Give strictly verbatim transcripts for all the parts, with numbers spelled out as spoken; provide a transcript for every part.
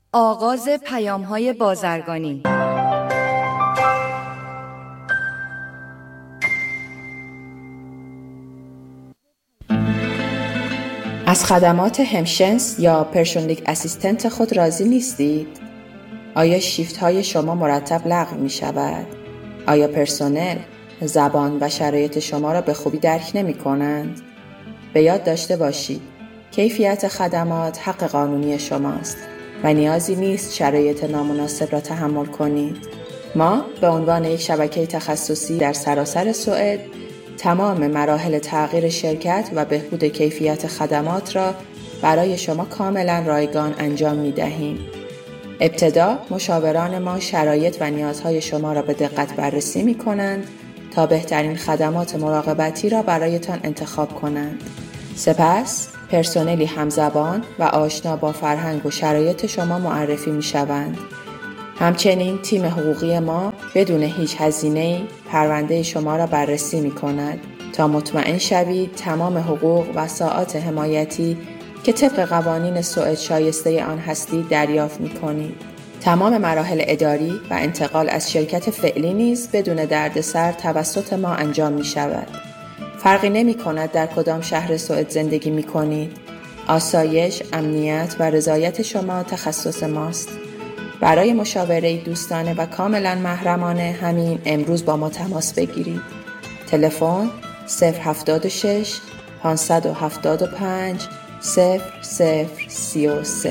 آغاز پیام‌های بازرگانی. از خدمات همشنس یا پرسونالیک اسیستنت خود راضی نیستید؟ آیا شیفت های شما مرتب لغو می شود؟ آیا پرسنل زبان و شرایط شما را به خوبی درک نمی کنند؟ به یاد داشته باشید کیفیت خدمات حق قانونی شماست و نیازی نیست شرایط نامناسب را تحمل کنید. ما به عنوان یک شبکه تخصصی در سراسر سوئد تمام مراحل تغییر شرکت و بهبود کیفیت خدمات را برای شما کاملا رایگان انجام می دهیم. ابتدا مشاوران ما شرایط و نیازهای شما را به دقت بررسی می کنند تا بهترین خدمات مراقبتی را برایتان انتخاب کنند. سپس پرسنلی همزبان و آشنا با فرهنگ و شرایط شما معرفی می شوند. همچنین تیم حقوقی ما بدون هیچ هزینه‌ای پرونده شما را بررسی می کند تا مطمئن شوید تمام حقوق و ساعات حمایتی که طبق قوانین سوئد شایسته آن هستید دریافت می کنید. تمام مراحل اداری و انتقال از شرکت فعلی نیز بدون دردسر توسط ما انجام می شود. فرقی نمی کند در کدام شهر سوئد زندگی می کنید. آسایش، امنیت و رضایت شما تخصص ماست. برای مشاوره دوستانه و کاملا محرمانه همین امروز با ما تماس بگیرید. تلفن صفر هفتاد و شش پانصد و هفتاد و پنج صفر صفر سی و سه.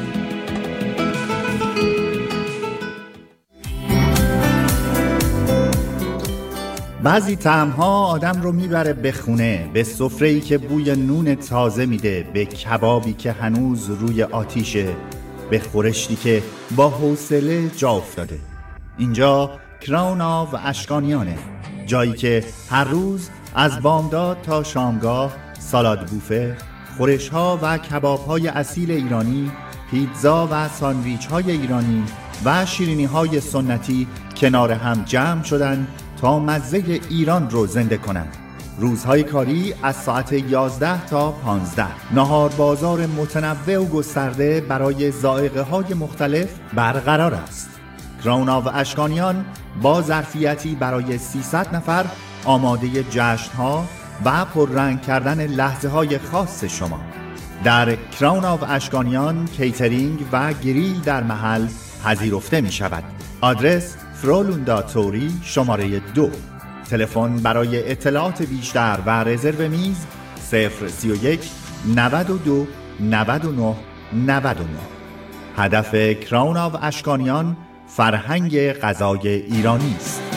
بعضی طعم‌ها آدم رو میبره به خونه، به سفره‌ای که بوی نون تازه میده، به کبابی که هنوز روی آتیشه، به خورشتی که با حوصله جا افتاده. اینجا کراون و اشکانیانه، جایی که هر روز از بامداد تا شامگاه سالاد بوفه، خورش‌ها و کباب‌های اصیل ایرانی، پیتزا و ساندویچ‌های ایرانی و شیرینی‌های سنتی کنار هم جمع شدن تا مزه ایران رو زنده کنند. روزهای کاری از ساعت یازده تا پانزده. نهار بازار متنوع و گسترده برای ذائقه های مختلف برقرار است. کراون و اشکانیان با ظرفیتی برای سیصد نفر آماده جشن ها و پررنگ کردن لحظه های خاص شما. در کراون و اشکانیان کیترینگ و گریل در محل پذیرفته می شود. آدرس فرولوندا توری شماره دو. تلفن برای اطلاعات بیشتر و رزرو میز صفر سی و یک نود و دو نود و نه نود و نه. هدف کراون و اشکانیان فرهنگ غذای ایرانی است.